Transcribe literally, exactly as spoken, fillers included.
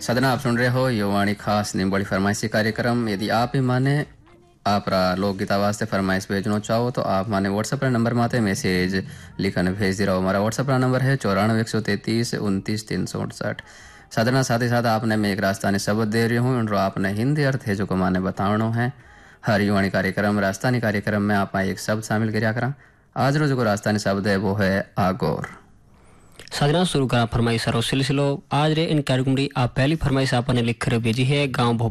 सदना आप सुन रहे हो युवाणी खास निम्बोली फरमाइशी कार्यक्रम। यदि आप भी माने आप रा लोकगीता वास्ते फरमाइश भेजना चाहो तो आप माने व्हाट्सएप नंबर माते मैसेज लिखन भेज दी रहो। हमारा व्हाट्सएप नंबर है चौरानवे एक सौ तैतीस उनतीस तीन सौ उनसठ। सदना साथ ही साथ आपने मैं एक राजस्थानी शब्द दे रही हूँ, उनको आपने हिंदी अर्थ है जो को माने बताना है। हर युवाणी कार्यक्रम राजस्थानी कार्यक्रम में आप एक शब्द शामिल करिया करा। आज रोज को राजस्थानी शब्द है वो है आगोर। साधना शुरू करा फरमाइश सिलसिलो। आज रे इन कार्यक्रम री आप पहली फरमाइश आपने लिख कर भेजी है। गांव